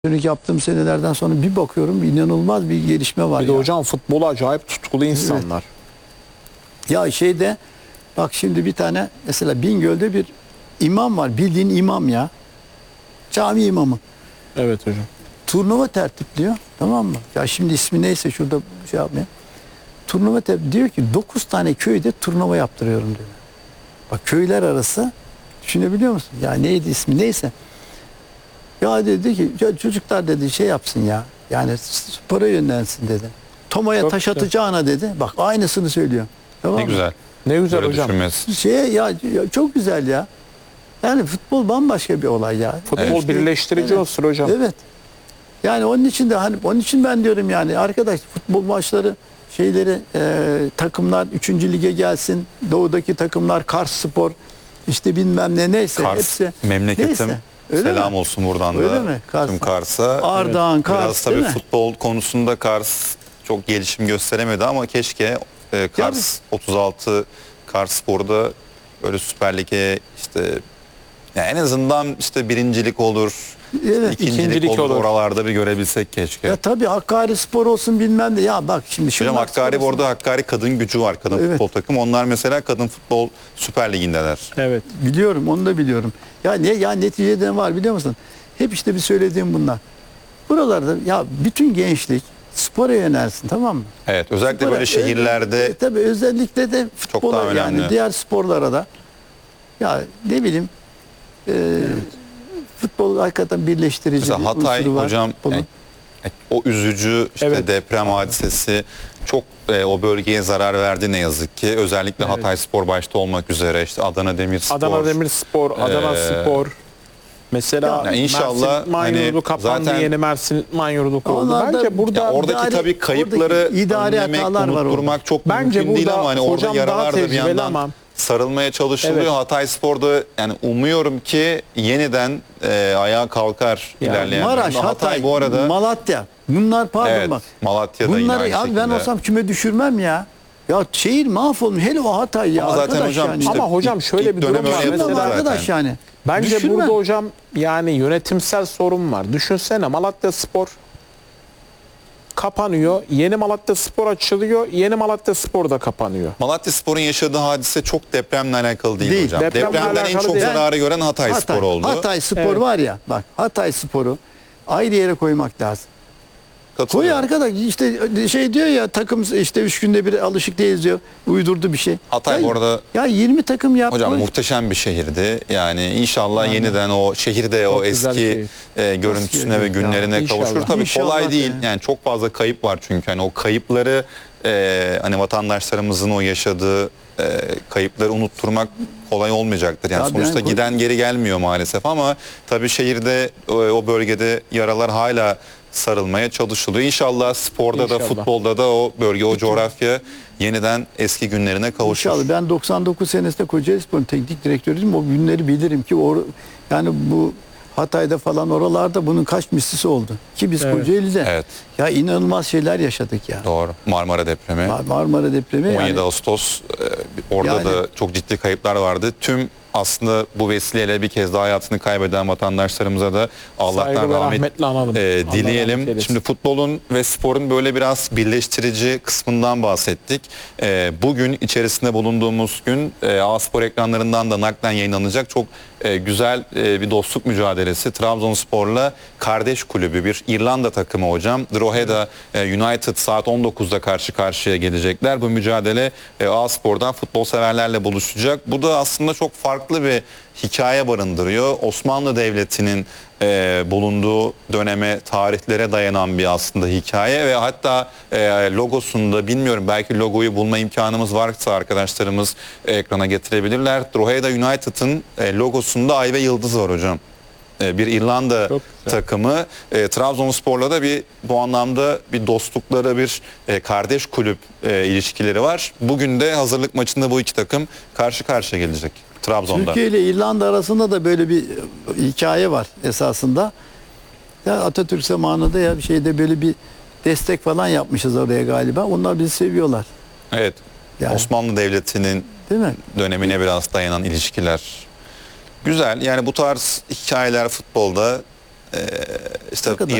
Yaptığım senelerden sonra bir bakıyorum inanılmaz bir gelişme var. Bir de ya. hocam futbola acayip tutkulu insanlar. Ya şeyde bak şimdi bir tane mesela Bingöl'de bir imam var. Bildiğin imam ya. Cami imamı. Evet hocam. Turnuva tertipliyor. Tamam mı? Ya şimdi ismi neyse şurada şey yapmayayım. Turnuva diyor ki 9 tane köyde turnuva yaptırıyorum diyor. Bak köyler arası düşünebiliyor musun? Ya neydi ismi neyse. Ya dedi ki ya çocuklar dedi şey yapsın ya. Yani spora yönlensin dedi. Toma'ya Çok taş güzel. atacağına dedi. Bak aynısını söylüyor. Tamam Ne mı? güzel. Ne güzel Böyle hocam. düşünmesi. Ya çok güzel ya. Yani futbol bambaşka bir olay ya. Futbol Evet. birleştirici Evet. unsur hocam. Evet. Yani onun için de hani onun için ben diyorum yani arkadaş futbol maçları şeyleri takımlar 3. lige gelsin. Doğudaki takımlar Karsspor işte bilmem ne neyse Kars hepsi. memleketim. Neyse. Öyle Selam mi? olsun buradan Öyle da mi? Kars. tüm Kars'a. Ardahan, Kars Biraz tabii değil mi? futbol konusunda Kars çok gelişim gösteremedi ama keşke Kars 36 Karsspor'da böyle Süper Lig'e işte yani en azından işte birincilik olur, Evet. ikincilik olur, oralarda bir görebilsek keşke. Ya tabii Hakkari Spor olsun bilmem de ya bak şimdi Hocam şunlar Hakkari spor bu olsun. arada Hakkari kadın gücü var, kadın Evet. futbol takım. Onlar mesela kadın futbol Süper Ligi'ndeler. Evet. Biliyorum onu da biliyorum. Ya ne ya neticede var biliyor musun? Hep işte bir söylediğim bunlar. Buralarda ya bütün gençlik spora yönelsin tamam mı? Evet, özellikle Spora- böyle şehirlerde tabii özellikle de futbola daha önemli. yani diğer sporlara da ya ne bileyim futbol hakikaten birleştirici mesela bir Hatay unsuru var. hocam Bunun. o üzücü işte Evet. deprem hadisesi çok o bölgeye zarar verdi ne yazık ki. Özellikle Evet. Hatay Spor başta olmak üzere işte Adana Demirspor. Adana Demirspor, Adana Spor. Mesela Ya inşallah Mersin Manyurdu hani kapandı, zaten- yeni Mersin Manyurdu kuruldu. Onlar da- Bence burada Ya oradaki tabii kayıpları oradaki idari önlemek, hatalar var unutturmak çok Bence mümkün değil burada ama hani orada hocam daha yaralar da bir tecrübeli yandan ama- sarılmaya çalışılıyor. Evet. Hatay Spor'da yani umuyorum ki yeniden ayağa kalkar Ya ilerleyen. Maraş, dönemde. Hatay, bu arada Malatya. Bunlar pardon evet, bak. Malatya'da yine Bunlar aynı abi ben şekilde. olsam küme düşürmem ya. Ya şehir mahvolmuş. Hele o Hatay ya Ama zaten arkadaş hocam yani. işte Ama hocam şöyle ilk bir durum dönem var. öyle yapıldı Düşünmem Mesela zaten. arkadaş yani. bence Düşünmem. burada hocam yani yönetimsel sorun var. Düşünsene Malatya Spor kapanıyor. Yeni Malatya Spor açılıyor. Yeni Malatya Spor da kapanıyor. Malatya Spor'un yaşadığı hadise çok depremle alakalı değil, Değil. hocam. Depremle Depremden en alakalı çok değil. zararı gören Hatay Spor oldu. Hatay Spor Evet. var ya bak Hatay Spor'u ayrı yere koymak lazım. Koy Katılıyorum. arkadaş işte şey diyor ya takım işte 3 günde bir alışık değiliz diyor. Uydurdu bir şey. Hatay ya, bu arada- ya 20 takım yap. Hocam koy. muhteşem bir şehirdi. Yani inşallah yeniden o şehirde o Çok güzel eski görüntüsüne ve Nasıl günlerine ya? kavuşur. İnşallah. Tabii İnşallah kolay değil. yani. Yani çok fazla kayıp var çünkü. Hani o kayıpları hani vatandaşlarımızın o yaşadığı kayıpları unutturmak kolay olmayacaktır. Yani Ya sonuçta ben- giden geri gelmiyor maalesef ama tabii şehirde o bölgede yaralar hala sarılmaya çalışılıyor. İnşallah sporda da İnşallah. futbolda da o bölge, o coğrafya yeniden eski günlerine kavuşur. İnşallah ben 99 senesinde Kocaelispor'un teknik direktörüydüm. O günleri bilirim ki yani bu Hatay'da falan oralarda bunun kaç mislisi oldu. Ki biz Evet. Kocaeli'de Evet. ya inanılmaz şeyler yaşadık ya. Doğru. Marmara depremi. Marmara depremi 17 yani. Ağustos orada Yani- da çok ciddi kayıplar vardı. Tüm aslında bu vesileyle bir kez daha hayatını kaybeden vatandaşlarımıza da Allah'tan Saygı ve rahmet rahmetle analım. Allah dileyelim. rahmet eylesin. Şimdi futbolun ve sporun böyle biraz birleştirici kısmından bahsettik. Bugün içerisinde bulunduğumuz gün A-Spor ekranlarından da naklen yayınlanacak çok güzel bir dostluk mücadelesi. Trabzonspor'la kardeş kulübü bir İrlanda takımı hocam. Drogheda United saat 19'da karşı karşıya gelecekler. Bu mücadele A-Spor'dan futbol severlerle buluşacak. Bu da aslında çok farklı bir hikaye barındırıyor. Osmanlı Devleti'nin bulunduğu döneme, tarihlere dayanan bir aslında hikaye ve hatta logosunda bilmiyorum belki logoyu bulma imkanımız varsa arkadaşlarımız ekrana getirebilirler. Drogheda United'ın logosunda ay ve yıldız var hocam. Bir İrlanda Çok güzel. takımı. Trabzonspor'la da bu anlamda bir dostlukları, bir kardeş kulüp ilişkileri var. Bugün de hazırlık maçında bu iki takım karşı karşıya gelecek Trabzon'da. Türkiye ile İrlanda arasında da böyle bir hikaye var esasında. Ya Atatürk zamanında ya bir şeyde böyle bir destek falan yapmışız oraya galiba. Onlar bizi seviyorlar. Evet. Yani. Osmanlı Devleti'nin Değil mi? dönemine biraz dayanan ilişkiler. Güzel. Yani bu tarz hikayeler futbolda işte Ne kadar